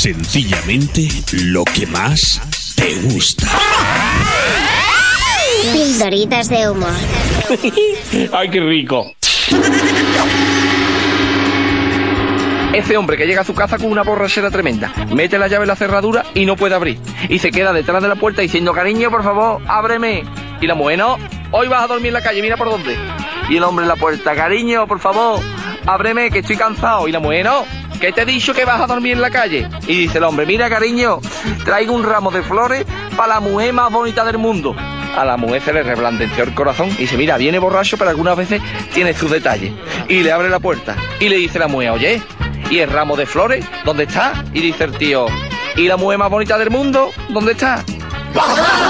Sencillamente lo que más te gusta. Pildoritas de humor. ¡Ay, qué rico! Ese hombre que llega a su casa con una borrachera tremenda, mete la llave en la cerradura y no puede abrir. Y se queda detrás de la puerta diciendo, cariño, por favor, ábreme. Y la mujer, no, hoy vas a dormir en la calle, mira por dónde. Y el hombre en la puerta, cariño, por favor, ábreme, que estoy cansado. Y la mujer, no, que te he dicho que vas a dormir en la calle. Y dice el hombre, mira, cariño, traigo un ramo de flores para la mujer más bonita del mundo. A la mujer se le reblandeció el corazón y dice, mira, viene borracho, pero algunas veces tiene sus detalles. Y le abre la puerta y le dice la mujer, oye, ¿y el ramo de flores? ¿Dónde está? Y dice el tío, ¿y la mujer más bonita del mundo? ¿Dónde está?